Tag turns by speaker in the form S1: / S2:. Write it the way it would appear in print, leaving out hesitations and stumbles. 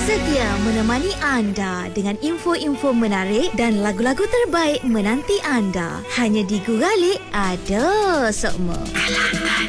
S1: Setia menemani anda dengan info-info menarik dan lagu-lagu terbaik menanti anda. Hanya di Guralik ada sokmo. Kelantan